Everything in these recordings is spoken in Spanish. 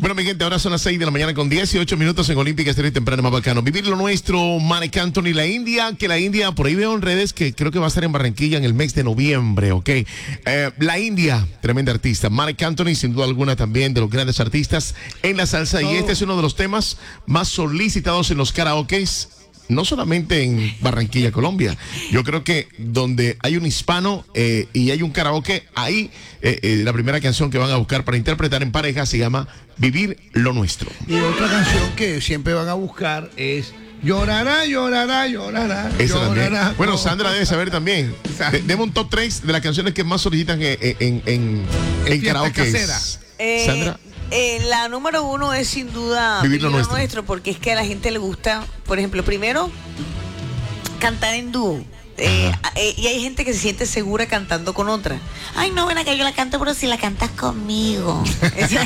Bueno, mi gente, ahora son las 6 de la mañana con 18 minutos en Olímpica Estéreo y Temprano más bacano. Vivir lo nuestro, Marc Anthony, la India, por ahí veo en redes que creo que va a estar en Barranquilla en el mes de noviembre, ¿ok? La India, tremenda artista. Marc Anthony, sin duda alguna también de los grandes artistas en la salsa. Y este es uno de los temas más solicitados en los karaokes. No solamente en Barranquilla, Colombia. Yo creo que donde hay un hispano y hay un karaoke, ahí la primera canción que van a buscar para interpretar en pareja se llama Vivir lo Nuestro. Y otra canción que siempre van a buscar es Llorará, llorará, llorará. Esa llorará. también. Bueno, Sandra debe saber también. Deme un top 3 de las canciones que más solicitan en karaoke. Sandra. La número 1 es sin duda Vivir lo nuestro, porque es que a la gente le gusta, por ejemplo, primero, cantar en dúo. Y hay gente que se siente segura cantando con otra. Ay, no, ven acá, yo la canto, pero si la cantas conmigo. Usted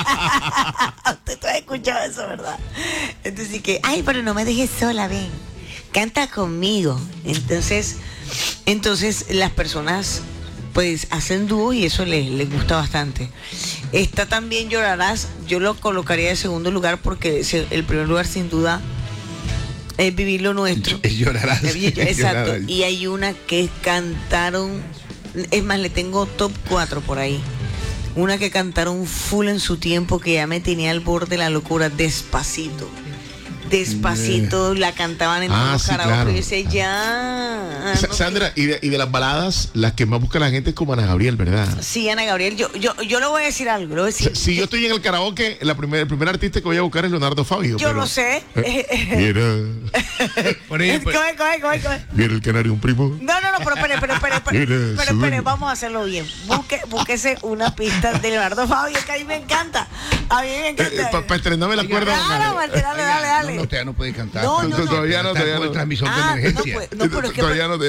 ha escuchado eso, ¿verdad? Entonces, sí que, ay, pero no me dejes sola, ven. Canta conmigo. Entonces las personas pues hacen dúo y eso les gusta bastante. Está también Llorarás, yo lo colocaría de segundo lugar porque el primer lugar sin duda es Vivir lo Nuestro. Llorarás. Exacto. Llorarás. Y hay una que cantaron, es más, le tengo top 4 por ahí. Una que cantaron full en su tiempo que ya me tenía al borde de la locura, Despacito. Despacito, la cantaban en todos los karaoke, claro. Y decía, ya. Sandra, y de las baladas, las que más busca la gente es como Ana Gabriel, ¿verdad? Sí, Ana Gabriel, yo le voy a decir algo. Le voy a decir, si yo estoy en el karaoke, el primer artista que voy a buscar es Leonardo Fabio. Yo lo sé. Mira. Coge. Mira el canario, un primo. No, pero espere, vamos a hacerlo bien. Búsquese una pista de Leonardo Fabio, que a mí me encanta. A mí me encanta. Para estrenarme la cuerda. Claro, dale. No, usted no puede cantar. No. Todavía no. El transmisor de emergencia. No, pero es que todavía no.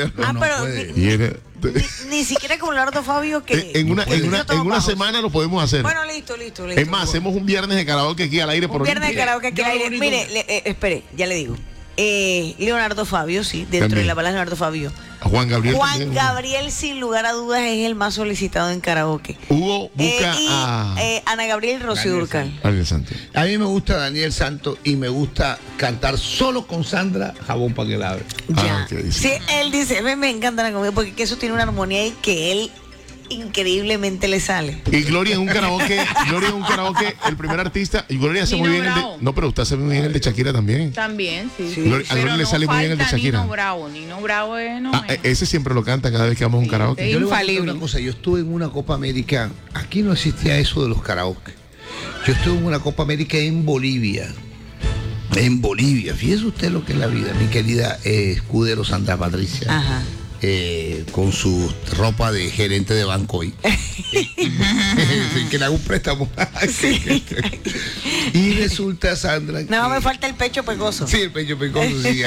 ni siquiera con Leonardo Fabio que en una semana lo podemos hacer. Bueno, listo. Es más, hacemos un viernes de karaoke aquí al aire. Un viernes de karaoke aquí al aire. Mire, espere, ya le digo. Leonardo Fabio, sí, dentro también. de la balada Leonardo Fabio. Juan Gabriel, sin lugar a dudas, es el más solicitado en karaoke. Hugo busca a Ana Gabriel y Rocío Dúrcal. A mí me gusta Daniel Santos y me gusta cantar solo con Sandra, Jabón para que lave. Ya. Okay, sí, él dice, me encanta la comida porque eso tiene una armonía y que él increíblemente le sale. Y Gloria en un karaoke, el primer artista, y Gloria hace muy bien pero usted hace muy bien el de Shakira también. También, sí. A Gloria le sale muy bien el de Shakira. Nino Bravo ese siempre lo canta cada vez que vamos a un karaoke. Yo le voy a decir una cosa, yo estuve en una Copa América, aquí no existía eso de los karaoke. Yo estuve en una Copa América en Bolivia. Fíjese usted lo que es la vida, mi querida escudero Sandra Patricia. Ajá. Con su ropa de gerente de banco hoy. Que le haga un préstamo. Sí. Y resulta, Sandra, no, me falta el pecho pegoso. Sí, el pecho pegoso, sí,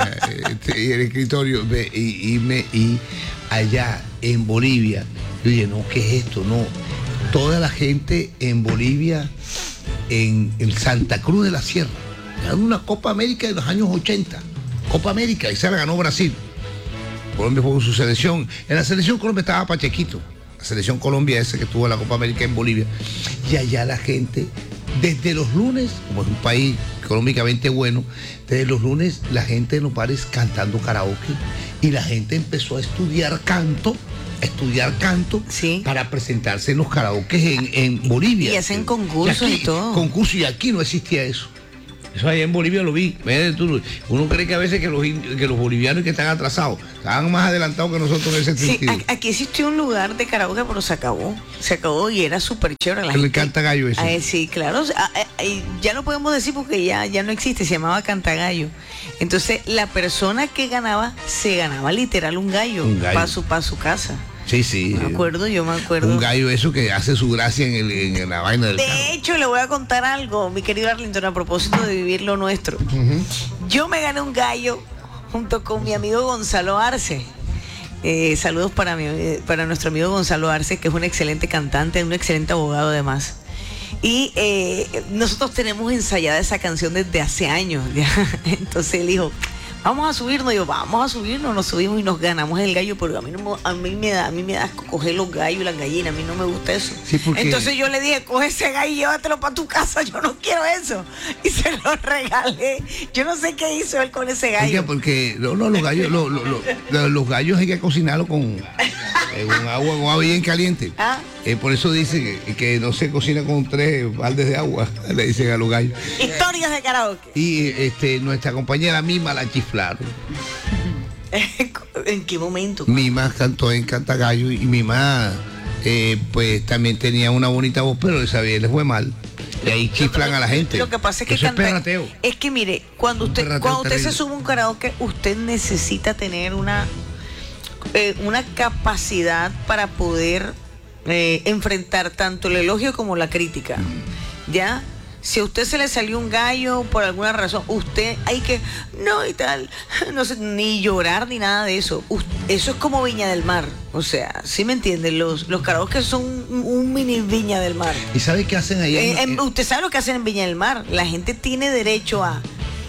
y el escritorio. Y allá en Bolivia, yo dije, no, ¿qué es esto? No, toda la gente en Bolivia, en Santa Cruz de la Sierra, ganó una Copa América de los años 80. Copa América, y se la ganó Brasil. Colombia fue con su selección. En la selección Colombia estaba Pachequito. La selección Colombia esa que estuvo en la Copa América en Bolivia. Y allá la gente, desde los lunes, como es un país económicamente bueno, desde los lunes la gente en los bares cantando karaoke. Y la gente empezó a estudiar canto sí, para presentarse en los karaokes en Bolivia. Y hacen concursos y todo. Concursos, y aquí no existía eso. Eso allá en Bolivia lo vi. Uno cree que a veces que los bolivianos que están atrasados, estaban más adelantados que nosotros en ese sentido. Sí, aquí existió un lugar de karaoke, pero se acabó y era súper chévere. El Cantagallo ese. Sí, claro. Ya lo podemos decir porque ya no existe, se llamaba Cantagallo. Entonces, la persona que ganaba, se ganaba literal un gallo. Para su casa. Sí. Yo me acuerdo. Un gallo eso que hace su gracia en la vaina del carro. De hecho, le voy a contar algo, mi querido Arlington, a propósito de Vivir lo Nuestro. Yo me gané un gallo junto con mi amigo Gonzalo Arce. Saludos para nuestro amigo Gonzalo Arce, que es un excelente cantante, un excelente abogado además. Y nosotros tenemos ensayada esa canción desde hace años. ¿Ya? Entonces él dijo, vamos a subirnos. Yo, vamos a subirnos, nos subimos y nos ganamos el gallo, pero a mí me da asco coger los gallos y las gallinas, a mí no me gusta eso. Sí, porque... Entonces yo le dije, coge ese gallo y llévatelo para tu casa, yo no quiero eso. Y se lo regalé. Yo no sé qué hizo él con ese gallo. Porque los gallos, los gallos hay que cocinarlos con agua bien caliente. ¿Ah? Por eso dice que no se cocina con 3 baldes de agua, le dicen a los gallos. Historias de karaoke. Y nuestra compañera Mima la chiflaron. ¿En qué momento? Mima cantó en Cantagallo y Mima pues también tenía una bonita voz, pero esa vez le fue mal. Y ahí chiflan a la gente. Lo que pasa es que eso es perrateo. Es que mire, cuando usted se sube a un karaoke, usted necesita tener una capacidad para poder enfrentar tanto el elogio como la crítica. ¿Ya? Si a usted se le salió un gallo por alguna razón, usted hay que, no y tal, no sé, ni llorar ni nada de eso. Eso es como Viña del Mar. O sea, ¿sí me entienden? Los karaoke son un mini Viña del Mar. ¿Y sabe qué hacen allá? Usted sabe lo que hacen en Viña del Mar. La gente tiene derecho a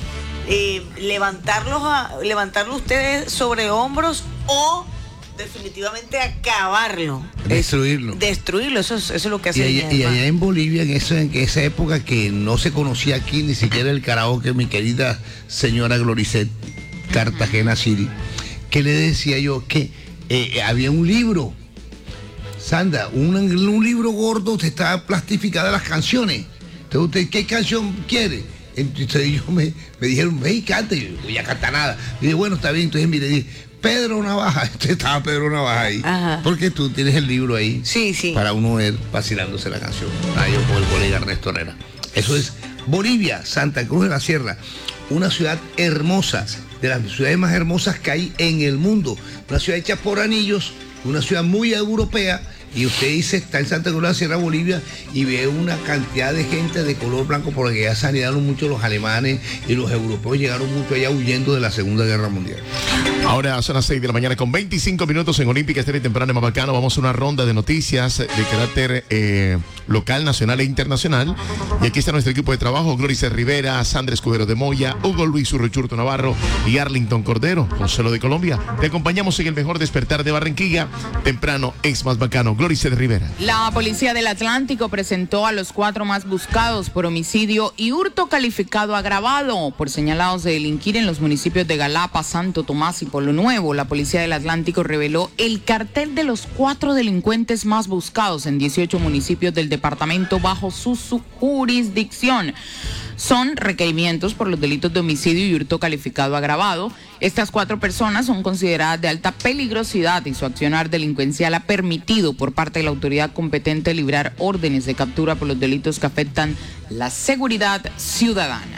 levantarlos ustedes sobre hombros o definitivamente acabarlo. Destruirlo. Eso es lo que hace. Y allá en Bolivia, en esa época que no se conocía aquí ni siquiera el karaoke, mi querida señora Gloricet, Cartagena City, que le decía yo que había un libro, Sandra, un libro gordo, te estaba plastificada las canciones. Entonces, ¿usted qué canción quiere? Entonces me dijeron, ve y cante. Yo no voy a cantar nada. Y dije, bueno, está bien. Entonces mire, dije, Pedro Navaja, estaba Pedro Navaja ahí. Ajá. Porque tú tienes el libro ahí. Sí. Para uno ir vacilándose la canción. Yo con el colega Ernesto Herrera. Eso es Bolivia, Santa Cruz de la Sierra. Una ciudad hermosa, de las ciudades más hermosas que hay en el mundo. Una ciudad hecha por anillos, una ciudad muy europea. Y usted dice, está en Santa Cruz de la Sierra, Bolivia, y ve una cantidad de gente de color blanco, porque ya se anidaron mucho los alemanes y los europeos llegaron mucho allá huyendo de la Segunda Guerra Mundial. Ahora son las 6 de la mañana con 25 minutos en Olímpica Estéreo y Temprano en Mabacano. Vamos a una ronda de noticias de carácter local, nacional e internacional. Y aquí está nuestro equipo de trabajo: Glorice Rivera, Sandra Escudero de Moya, Hugo Luis Urrechurto Navarro y Arlington Cordero, Consuelo de Colombia. Te acompañamos en el mejor despertar de Barranquilla. Temprano es más bacano. Glorice Rivera. La policía del Atlántico presentó a los 4 más buscados por homicidio y hurto calificado agravado por señalados de delinquir en los municipios de Galapa, Santo Tomás y Polo Nuevo. La policía del Atlántico reveló el cartel de los 4 delincuentes más buscados en 18 municipios del departamento bajo su jurisdicción. Son requerimientos por los delitos de homicidio y hurto calificado agravado. Estas 4 personas son consideradas de alta peligrosidad y su accionar delincuencial ha permitido por parte de la autoridad competente librar órdenes de captura por los delitos que afectan la seguridad ciudadana.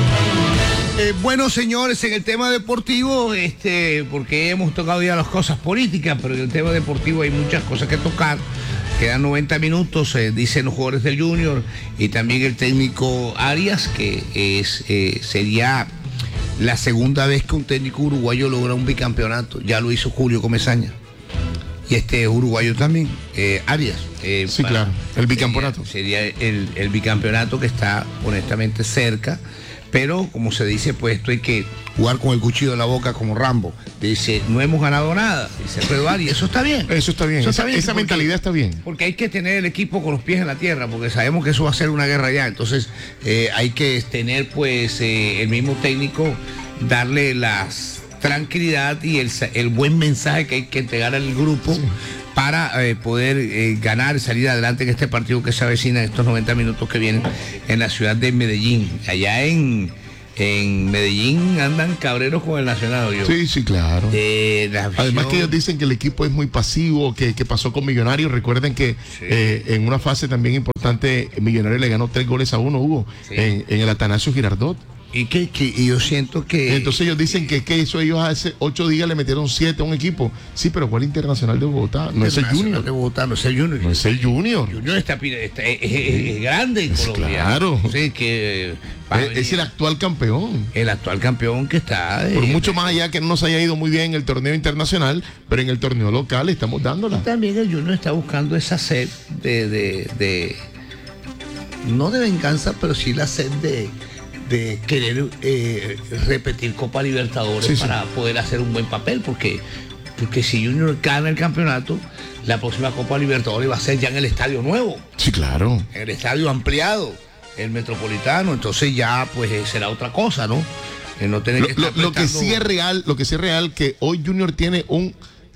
Bueno, señores, en el tema deportivo, porque hemos tocado ya las cosas políticas, pero en el tema deportivo hay muchas cosas que tocar. Quedan 90 minutos, dicen los jugadores del Junior y también el técnico Arias, que sería la segunda vez que un técnico uruguayo logra un bicampeonato. Ya lo hizo Julio Comesaña. Y este uruguayo también, Arias. Sí, claro, el bicampeonato. Sería el bicampeonato que está honestamente cerca. Pero, como se dice, pues esto hay que jugar con el cuchillo en la boca como Rambo. Dice, no hemos ganado nada. Dice Alfredo Arias, eso está bien. Eso está bien, esa mentalidad está bien. Porque hay que tener el equipo con los pies en la tierra, porque sabemos que eso va a ser una guerra ya. Entonces, hay que tener, pues, el mismo técnico, darle la tranquilidad y el buen mensaje que hay que entregar al grupo. Sí. Para poder ganar y salir adelante en este partido que se avecina en estos 90 minutos que vienen en la ciudad de Medellín. Allá en Medellín andan cabreros con el Nacional. Sí, claro. Además que ellos dicen que el equipo es muy pasivo, que pasó con Millonarios. Recuerden que en una fase también importante, Millonarios le ganó 3-1, Hugo, en el Atanasio Girardot. Y yo siento que... Entonces ellos dicen que eso ellos hace 8 días le metieron 7 a un equipo. Sí, pero ¿cuál Internacional de Bogotá? No es el Junior. De Bogotá, no es el Junior. No es el Junior. Junior es grande en Colombia. Claro. Sí, que es el actual campeón. El actual campeón que está... Por mucho más allá que no nos haya ido muy bien en el torneo internacional, pero en el torneo local estamos dándola. Y también el Junior está buscando esa sed de no de venganza, pero sí la sed de querer repetir Copa Libertadores para poder hacer un buen papel, porque si Junior gana el campeonato, la próxima Copa Libertadores va a ser ya en el estadio nuevo. Sí, claro. En el estadio ampliado, el Metropolitano, entonces ya pues será otra cosa, ¿no? No tener que estar lo que sí es real, que hoy Junior tiene un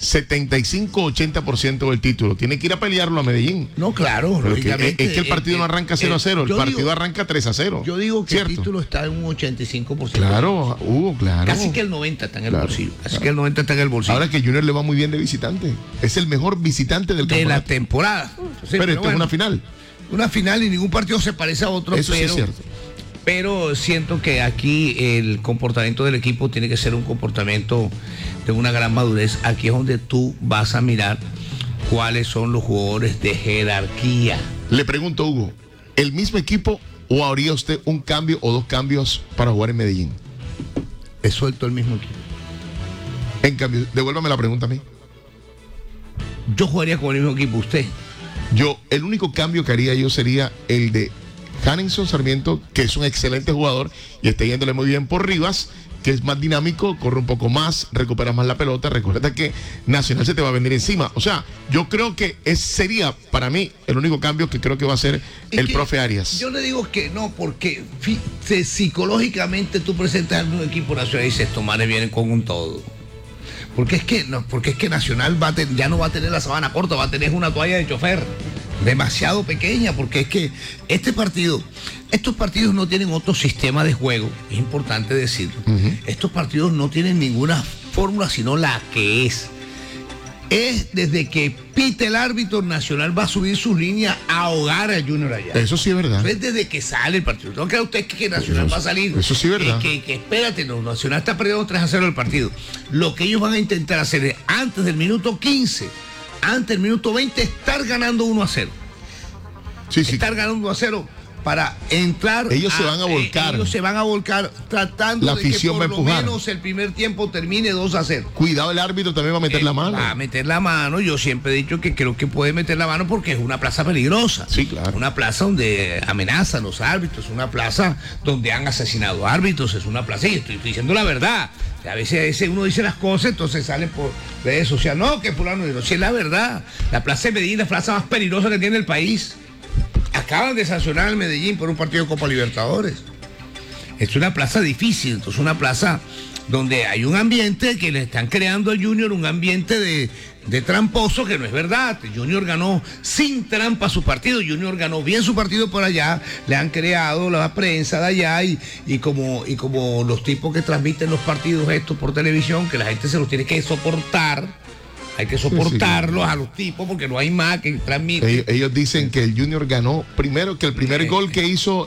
75-80% del título. Tiene que ir a pelearlo a Medellín. No, claro, lógicamente. Es que el partido no arranca 0-0, el partido arranca 3-0. Yo digo que ¿cierto? el título está en un 85%. Claro, claro. Casi que el 90% está en el bolsillo. Que el 90% está en el bolsillo. Ahora que Junior le va muy bien de visitante. Es el mejor visitante del campeonato. De la temporada. Entonces, pero esto es una final. Una final y ningún partido se parece a otro. Eso sí es cierto. Pero siento que aquí el comportamiento del equipo tiene que ser un comportamiento de una gran madurez. Aquí es donde tú vas a mirar cuáles son los jugadores de jerarquía. Le pregunto, Hugo, ¿el mismo equipo o haría usted un cambio o dos cambios para jugar en Medellín? He suelto el mismo equipo. En cambio, devuélvame la pregunta a mí. Yo jugaría con el mismo equipo, usted. El único cambio que haría yo sería el de Hanninson Sarmiento, que es un excelente jugador y está yéndole muy bien por Rivas, que es más dinámico, corre un poco más, recupera más la pelota. Recuerda que Nacional se te va a venir encima. O sea, yo creo que sería para mí el único cambio que creo que va a ser el profe Arias. Yo le digo que no, porque psicológicamente tú presentas a un equipo nacional y dices, estos manes vienen con un todo. Porque es que Nacional ya no va a tener la sabana corta, va a tener una toalla de chofer demasiado pequeña, porque es que estos partidos no tienen otro sistema de juego, es importante decirlo. Estos partidos no tienen ninguna fórmula sino la que es desde que pite el árbitro, Nacional va a subir su línea a ahogar a Junior allá. Eso sí es verdad. Es desde que sale el partido. ¿No cree usted que Nacional va a salir? Eso sí es verdad. Que espérate, no, Nacional está perdiendo 3-0 el partido. Lo que ellos van a intentar hacer es, antes del minuto 15, antes del minuto 20, estar ganando 1-0. Sí. Estar ganando 1-0 para entrar. Ellos se van a volcar. Ellos se van a volcar tratando la de que por lo empujar. menos el primer tiempo termine 2-0. Cuidado, el árbitro también va a meter la mano. Va a meter la mano. Yo siempre he dicho que creo que puede meter la mano porque es una plaza peligrosa. Sí, claro. Una plaza donde amenazan los árbitros, una plaza donde han asesinado árbitros, es una plaza, y estoy diciendo la verdad. A veces uno dice las cosas, entonces salen por redes sociales. No, que fulano, no, si es la verdad. La plaza de Medellín es la plaza más peligrosa que tiene el país. Acaban de sancionar al Medellín por un partido de Copa Libertadores. Es una plaza difícil, entonces una plaza donde hay un ambiente que le están creando al Junior, un ambiente de tramposo, que no es verdad. Junior ganó sin trampa su partido, Junior ganó bien su partido por allá, le han creado la prensa de allá y como los tipos que transmiten los partidos estos por televisión, que la gente se los tiene que soportar. Hay que soportarlos a los tipos porque no hay más que transmiten. Ellos dicen que el Junior ganó primero, que el primer gol que hizo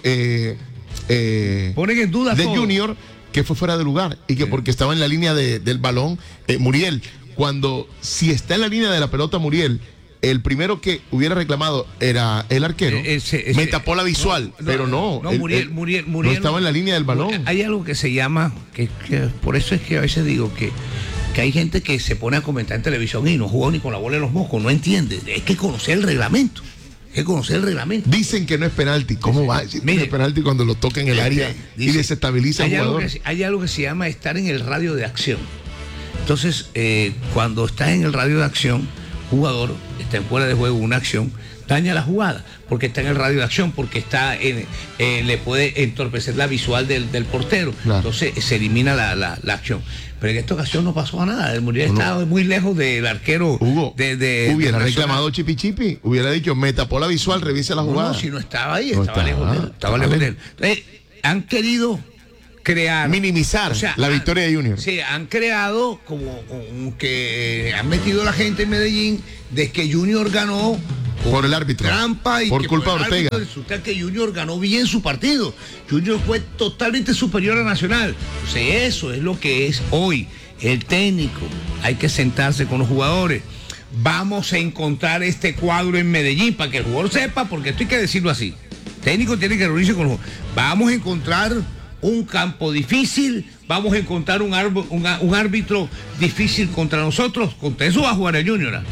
ponen en duda de todo. Junior, que fue fuera de lugar y que porque estaba en la línea del balón, Muriel, si está en la línea de la pelota Muriel, el primero que hubiera reclamado era el arquero. Me tapó la visual, pero no. Muriel no estaba en la línea del balón. Hay algo que se llama, que por eso es que a veces digo que hay gente que se pone a comentar en televisión y no jugó ni con la bola de los moscos, no entiende. Es que conocer el reglamento. Dicen que no es penalti. ¿Cómo va a decir que no es penalti cuando lo toca en el área y desestabiliza al jugador? Hay algo que se llama estar en el radio de acción. Entonces, cuando estás en el radio de acción, jugador está en fuera de juego, una acción, daña la jugada, porque está en el radio de acción, porque le puede entorpecer la visual del portero. Claro. Entonces se elimina la acción. Pero en esta ocasión no pasó nada. El Muriel estaba muy lejos del arquero. Hugo, hubiera reclamado Chipi, hubiera dicho, me tapó la visual, revise la jugada. No, si no estaba ahí, estaba lejos de él. Estaba lejos de él. Entonces, han querido minimizar la victoria de Junior. Sí, han creado como que han metido a la gente en Medellín de que Junior ganó por el árbitro, trampa, y por culpa de Ortega. Resulta que Junior ganó bien su partido. Junior fue totalmente superior a Nacional. Entonces eso es lo que es hoy el técnico. Hay que sentarse con los jugadores. Vamos a encontrar este cuadro en Medellín para que el jugador sepa, porque esto hay que decirlo así. El técnico tiene que reunirse con los jugadores. Vamos a encontrar un campo difícil, vamos a encontrar un árbitro difícil contra nosotros. Contra eso va a jugar el Junior.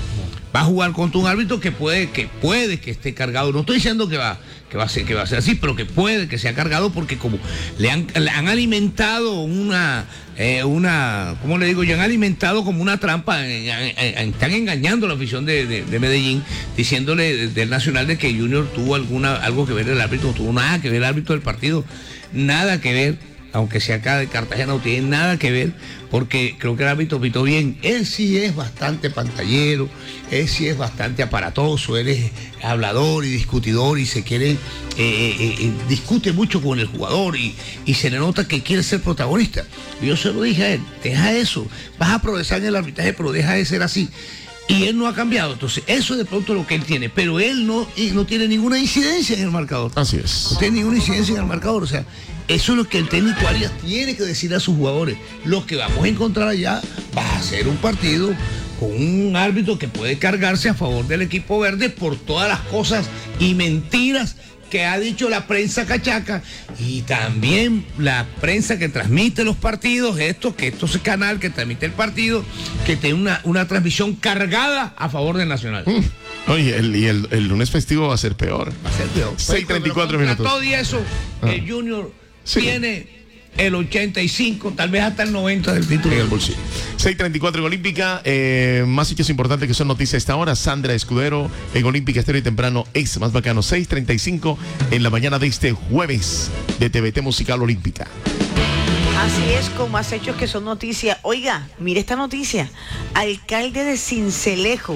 va a jugar contra un árbitro que puede que esté cargado. No estoy diciendo que va a ser así, pero que puede que sea cargado porque como le han alimentado ¿cómo le digo? Ya han alimentado como una trampa, están engañando a la afición de Medellín, diciéndole del Nacional de que Junior tuvo algo que ver el árbitro, no tuvo nada que ver el árbitro del partido, nada que ver. Aunque sea acá de Cartagena, no tiene nada que ver, porque creo que el árbitro pitó bien. Él sí es bastante pantallero, él sí es bastante aparatoso, él es hablador y discutidor y se quiere, discute mucho con el jugador y se le nota que quiere ser protagonista. Yo se lo dije a él, deja eso, vas a progresar en el arbitraje, pero deja de ser así. Y él no ha cambiado, entonces eso es de pronto lo que él tiene, pero él no tiene ninguna incidencia en el marcador. Así es. No tiene ninguna incidencia en el marcador, o sea, eso es lo que el técnico Arias tiene que decir a sus jugadores. Lo que vamos a encontrar allá va a ser un partido con un árbitro que puede cargarse a favor del equipo verde por todas las cosas y mentiras que ha dicho la prensa cachaca y también la prensa que transmite los partidos, que esto es el canal que transmite el partido, que tiene una transmisión cargada a favor del Nacional. Oye, el lunes festivo va a ser peor. Va a ser peor. 6:34 minutos. Todo y eso, el Junior tiene el 85, tal vez hasta el 90 del título. En el bolsillo. 6:34 en Olímpica. Más hechos importantes que son noticias a esta hora. Sandra Escudero en Olímpica Estéreo y Temprano, ex más bacano. 6:35 en la mañana de este jueves de TVT Musical Olímpica. Así es, con más hechos que son noticias. Oiga, mire esta noticia. Alcalde de Sincelejo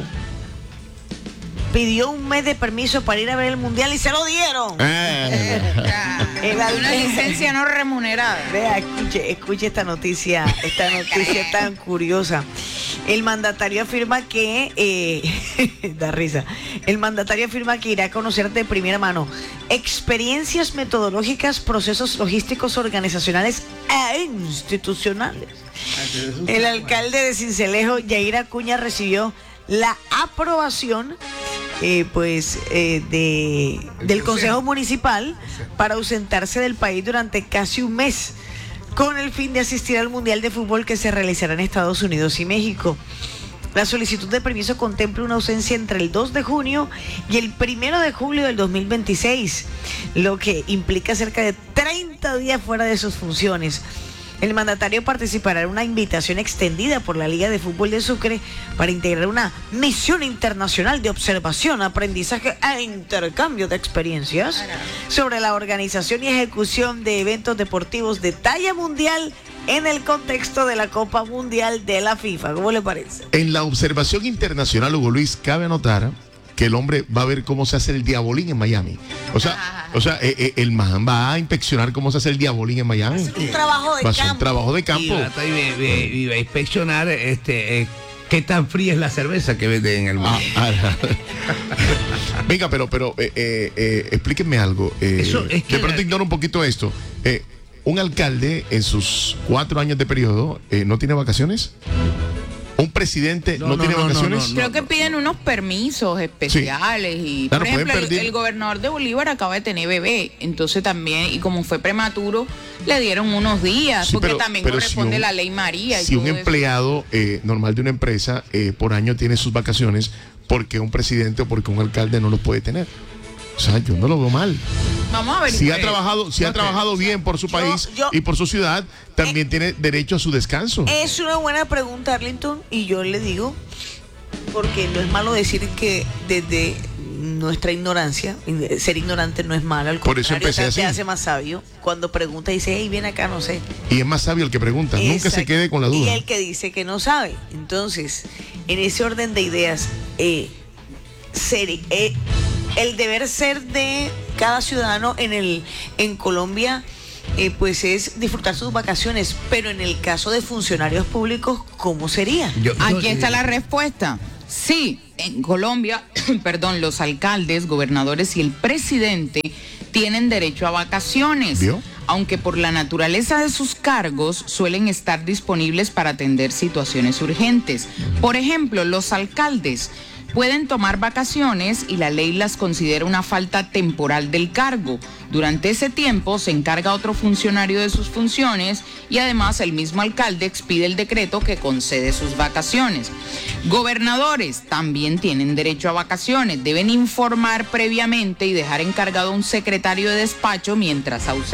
pidió un mes de permiso para ir a ver el mundial y se lo dieron. Una licencia no remunerada. Vea, escuche esta noticia tan curiosa. El mandatario afirma que da risa. El mandatario afirma que irá a conocer de primera mano experiencias metodológicas, procesos logísticos, organizacionales e institucionales. El alcalde de Sincelejo, Yair Acuña, recibió la aprobación del Consejo Municipal para ausentarse del país durante casi un mes con el fin de asistir al Mundial de Fútbol que se realizará en Estados Unidos y México. La solicitud de permiso contempla una ausencia entre el 2 de junio y el 1 de julio del 2026, lo que implica cerca de 30 días fuera de sus funciones. El mandatario participará en una invitación extendida por la Liga de Fútbol de Sucre para integrar una misión internacional de observación, aprendizaje e intercambio de experiencias sobre la organización y ejecución de eventos deportivos de talla mundial en el contexto de la Copa Mundial de la FIFA. ¿Cómo le parece? En la observación internacional, Hugo Luis, cabe anotar que el hombre va a ver cómo se hace el diabolín en Miami. O sea, el man va a inspeccionar cómo se hace el diabolín en Miami. Es un trabajo de campo. Un trabajo de campo. Y va a inspeccionar qué tan fría es la cerveza que venden en el mundo. Venga, pero explíquenme algo. De pronto ignoro un poquito esto. ¿Un alcalde en sus 4 años de periodo no tiene vacaciones? ¿Un presidente no tiene vacaciones? Creo que piden unos permisos especiales. Sí. Y, claro, por ejemplo, el gobernador de Bolívar acaba de tener bebé. Entonces también, y como fue prematuro, le dieron unos días. Sí, porque también corresponde la ley María. Si un empleado normal de una empresa por año tiene sus vacaciones, ¿por qué un presidente o porque un alcalde no lo puede tener? O sea, yo no lo veo mal. Vamos a ver. Si ha trabajado bien por su país y por su ciudad, también tiene derecho a su descanso. Es una buena pregunta, Arlington, y yo le digo, porque no es malo decir que desde nuestra ignorancia, ser ignorante no es malo, al por eso contrario, empecé te así. hace más sabio. Cuando pregunta dice, hey, ven acá, no sé. Y es más sabio el que pregunta. Exacto. Nunca se quede con la duda. Y el que dice que no sabe. Entonces, en ese orden de ideas, el deber ser de cada ciudadano en Colombia pues es disfrutar sus vacaciones, pero en el caso de funcionarios públicos, ¿cómo sería? Aquí está la respuesta. Sí, en Colombia, los alcaldes, gobernadores y el presidente tienen derecho a vacaciones. ¿Vio? Aunque por la naturaleza de sus cargos suelen estar disponibles para atender situaciones urgentes. Por ejemplo, los alcaldes pueden tomar vacaciones y la ley las considera una falta temporal del cargo. Durante ese tiempo se encarga otro funcionario de sus funciones y además el mismo alcalde expide el decreto que concede sus vacaciones. Gobernadores también tienen derecho a vacaciones, deben informar previamente y dejar encargado a un secretario de despacho mientras ausente.